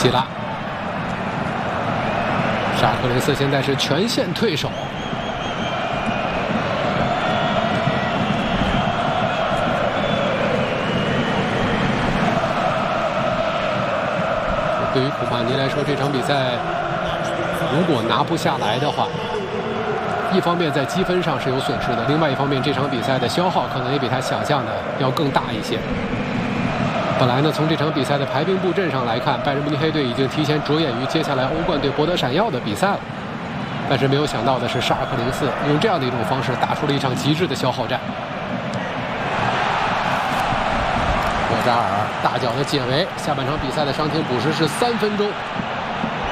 希拉，沙克林斯现在是全线退守。对于库马尼来说，这场比赛如果拿不下来的话，一方面在积分上是有损失的，另外一方面这场比赛的消耗可能也比他想象的要更大一些。本来呢，从这场比赛的排兵布阵上来看，拜仁慕尼黑队已经提前着眼于接下来欧冠对博德闪耀的比赛了。但是没有想到的是，沙尔克04用这样的一种方式打出了一场极致的消耗战。莫扎尔大脚的解围，下半场比赛的伤停补时是3分钟。